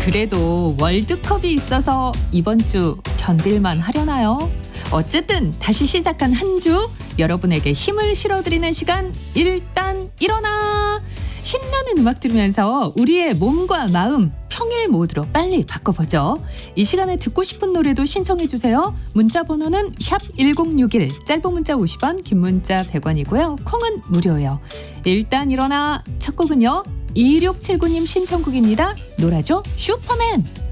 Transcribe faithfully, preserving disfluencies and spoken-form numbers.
그래도 월드컵이 있어서 이번 주 견딜만 하려나요? 어쨌든 다시 시작한 한 주 여러분에게 힘을 실어드리는 시간, 일단 일어나! 신나는 음악 들으면서 우리의 몸과 마음 평일 모드로 빨리 바꿔보죠. 이 시간에 듣고 싶은 노래도 신청해주세요. 문자 번호는 샵 일공육일, 짧은 문자 오십 원, 긴 문자 백 원이고요. 콩은 무료예요. 일단 일어나 첫 곡은요, 이육칠구 님 신청곡입니다. 놀아줘 슈퍼맨.